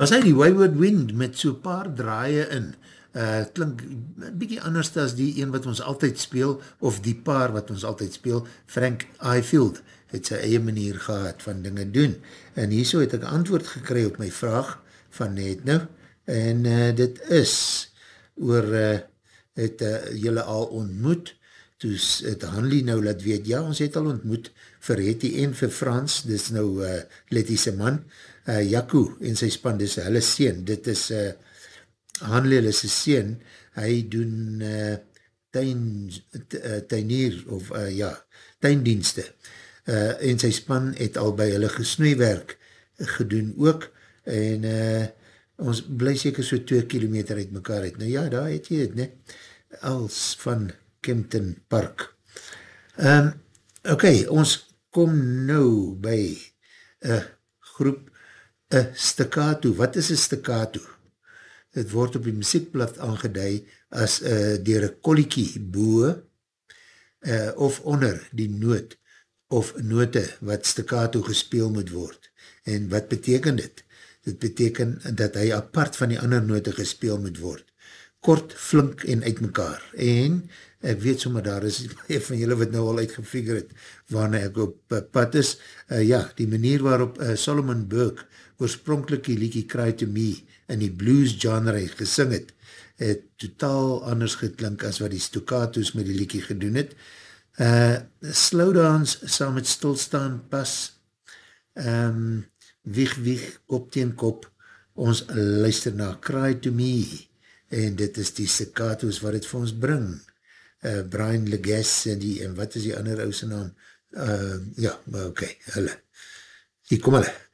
Was hy die Wayward Wind met so paar draaie in, klink een bykie anders as die een wat ons altyd speel, of die paar wat ons altyd speel, Frank Ifield het sy eie manier gehad van dinge doen. En hierso het ek antwoord gekry op my vraag van net nou, en dit is oor, het julle al ontmoet, toe het Hanlie nou laat weet, ja, ons het al ontmoet, vir Hetty en vir Frans, dis nou Letty se man, Jaco en sy span, dis hulle seun, dit is Hanlie hulle se seun, hy doen tuinier, of ja, tuindienste, en sy span het al by hulle gesnoeiwerk gedoen ook, en ons bly seker so 2 kilometer uit mekaar uit, nou ja, daar het jy het, ne, als van Kempton Park. Ok, ons kom nou by groep staccato. Wat is een staccato? Het word op die muziekblad aangeduid as deur een kolletjie boe of onder die noot of note wat staccato gespeel moet word. En wat beteken dit? Dit beteken dat hy apart van die ander note gespeel moet word. Kort, flink en uit mekaar. En ek weet sommer daar is een van julle wat nou al uitgefigure het waarna ek op pad is. Ja, die manier waarop Solomon Burke oorspronkelijk die liedjie Cry to Me in die blues genre gesing het, het totaal anders geklink as wat die stoccato's met die liedjie gedoen het. Slowdowns saam met stilstaan pas, wieg, kop teen kop, ons luister na Cry to Me, en dit is die staccato's wat het vir ons bring. Brian Legas en wat is die ander ouse naam? Ja, maar oké, hulle. Hier kom hulle.